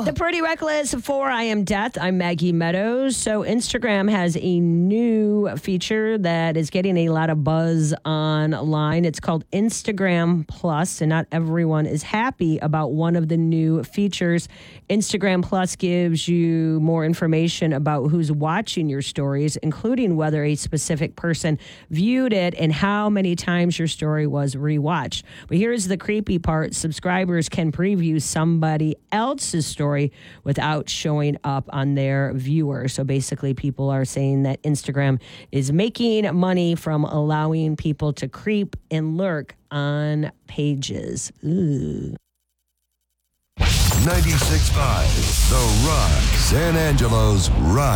The Pretty Reckless for I Am Death. I'm Maggie Meadows. So Instagram has a new feature that is getting a lot of buzz online. It's called Instagram Plus, and not everyone is happy about one of the new features. Instagram Plus gives you more information about who's watching your stories, including whether a specific person viewed it and how many times your story was rewatched. But here's the creepy part. Subscribers can preview somebody else's story without showing up on their viewer. So basically, people are saying that Instagram is making money from allowing people to creep and lurk on pages. Ooh. 96.5 The Rock, San Angelo's Rock.